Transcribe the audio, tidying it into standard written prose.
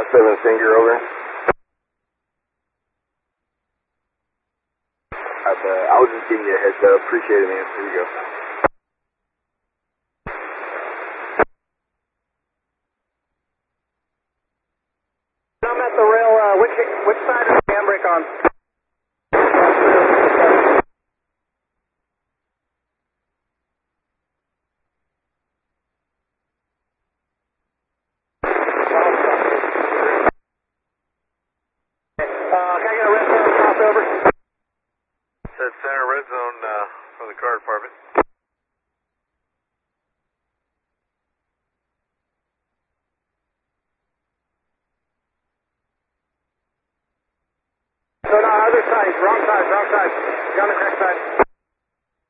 7 Finger, over. I was just giving you a heads up. Appreciate it, man. Here you go. I'm at the rail. Which side is the handbrake on? Can I get a red zone crossover? Said center red zone from the car department. So no, other side, wrong side. You're on the correct side.